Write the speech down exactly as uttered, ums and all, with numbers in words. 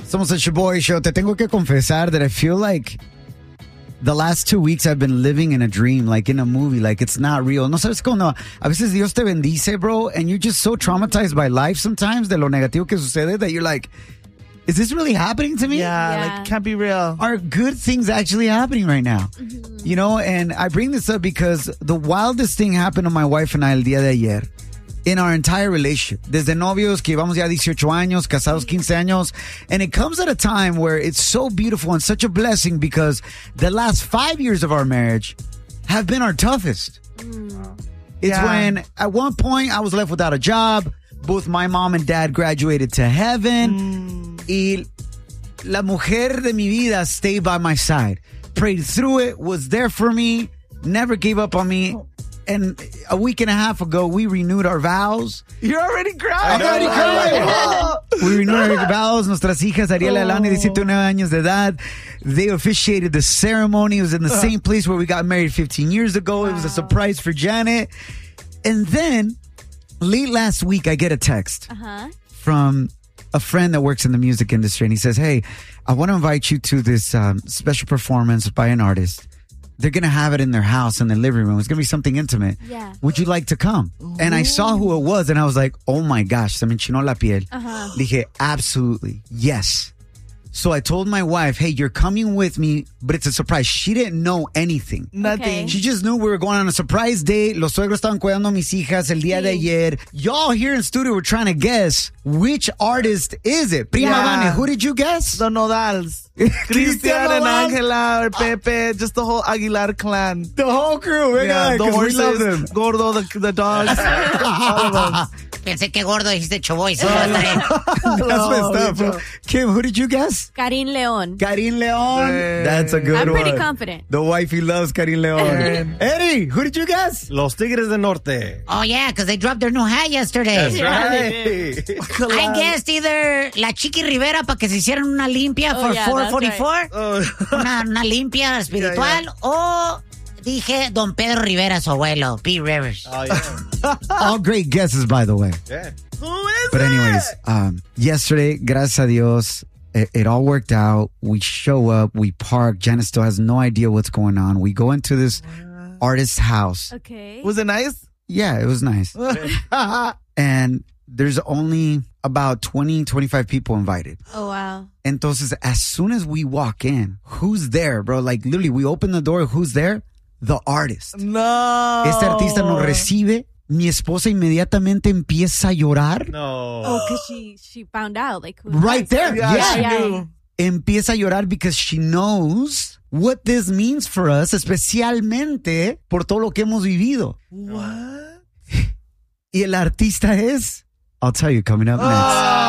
Somos el Shoboy Show. Te tengo que confesar that I feel like the last two weeks I've been living in a dream, like in a movie, like it's not real. No sabes cómo, a veces Dios te bendice, bro, and you're just so traumatized by life sometimes de lo negativo que sucede that you're like, is this really happening to me? Yeah, Yeah. like, can't be real. Are good things actually happening right now? Mm-hmm. You know, and I bring this up because the wildest thing happened to my wife and I el día de ayer. In our entire relationship. Desde novios que llevamos ya dieciocho años, casados quince años. And it comes at a time where it's so beautiful and such a blessing because the last five years of our marriage have been our toughest. Mm. It's Yeah. when at one point I was left without a job. Both my mom and dad graduated to heaven. Mm. Y la mujer de mi vida stayed by my side. Prayed through it, was there for me, never gave up on me. And a week and a half ago, we renewed our vows. You're already crying. I'm already crying. We renewed our vows. Nuestras hijas, Ariela y Alani, de siete y nueve años de edad, they officiated the ceremony. It was in the same place where we got married fifteen years ago. It was a surprise for Janet. And then, late last week, I get a text Uh-huh. from a friend that works in the music industry. And he says, hey, I want to invite you to this um, special performance by an artist. They're going to have it in their house, in their living room. It's going to be something intimate. Yeah. Would you like to come? Ooh. And I saw who it was, and I was like, oh my gosh, se me enchinó la piel. Uh-huh. Dije, absolutely, yes. So I told my wife, hey, you're coming with me, but it's a surprise. She didn't know anything. Nothing. Okay. She just knew we were going on a surprise date. Los suegros estaban cuidando a mis hijas el día de ayer. Y'all here in studio were trying to guess which artist is it. Prima Yeah. Vane, who did you guess? The Nodals. Christian and Angela, or Pepe, just the whole Aguilar clan. The whole crew. Venga, Yeah, the 'cause we love them. horses, Gordo, the, the dogs, all of us. Pensé que gordo dijiste Shoboy. Sí, That's No, messed up. no. Bro. Kim, who did you guess? Karin Leon. Karin Leon. Hey. That's a good I'm one. pretty confident. The wifey loves Karin Leon. Eddie, who did you guess? Los Tigres del Norte. Oh, yeah, because they dropped their new hat yesterday. That's right. I guessed either La Chiqui Rivera para que se hicieran una limpia Oh, for yeah, four that's forty-four. Oh. Una, una limpia espiritual. O dije Don Pedro Rivera, su abuelo, P. Rivers. Oh, yeah. All great guesses, by the way. Yeah. Who is But it? anyways, um, yesterday, gracias a Dios, it, it all worked out. We show up, we park. Janice still has no idea what's going on. We go into this artist's house. Okay. Was it nice? Yeah, it was nice. And there's only about twenty, twenty-five people invited. Oh, wow. Entonces, as soon as we walk in, who's there, bro? Like, literally, we open the door. Who's there? The artist. No. Este artista nos recibe. Mi esposa inmediatamente empieza a llorar. No. Oh, because she, she found out. Like, who Right there. Yeah, Yeah. she Yeah. knew. Empieza a llorar because she knows what this means for us, especialmente por todo lo que hemos vivido. What? Y el artista es, I'll tell you coming up next.